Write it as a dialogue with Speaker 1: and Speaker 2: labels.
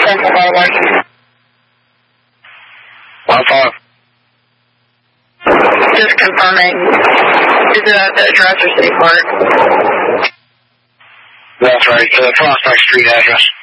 Speaker 1: Central Boulevard.
Speaker 2: 1-5.
Speaker 1: Just confirming. Is it at the address or City Park?
Speaker 2: That's right. Prospect Street address.